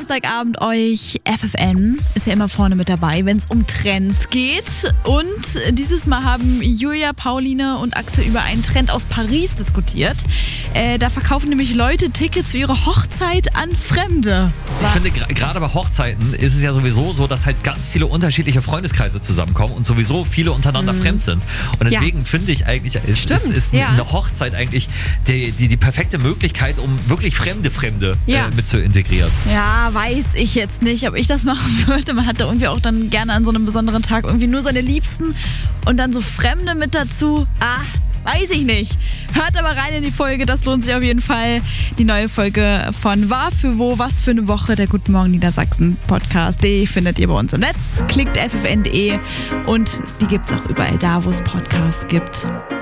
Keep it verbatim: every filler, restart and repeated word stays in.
Samstagabend euch. F F N ist ja immer vorne mit dabei, wenn es um Trends geht. Und dieses Mal haben Julia, Pauline und Axel über einen Trend aus Paris diskutiert. Äh, da verkaufen nämlich Leute Tickets für ihre Hochzeit an Fremde. Ich finde, gerade bei Hochzeiten ist es ja sowieso so, dass halt ganz viele unterschiedliche Freundeskreise zusammenkommen und sowieso viele untereinander mhm. fremd sind. Und deswegen ja. finde ich eigentlich, ist, ist, ist ja. eine Hochzeit eigentlich die, die, die perfekte Möglichkeit, um wirklich fremde Fremde ja. äh, mit zu integrieren. Ja, weiß ich jetzt nicht, ob ich das machen würde. Man hat da irgendwie auch dann gerne an so einem besonderen Tag irgendwie nur seine Liebsten und dann so Fremde mit dazu. Ah, weiß ich nicht. Hört aber rein in die Folge, das lohnt sich auf jeden Fall. Die neue Folge von War für Wo, was für eine Woche, der Guten Morgen Niedersachsen Podcast. Die findet ihr bei uns im Netz. Klickt f f n punkt d e und die gibt's auch überall da, wo es Podcasts gibt.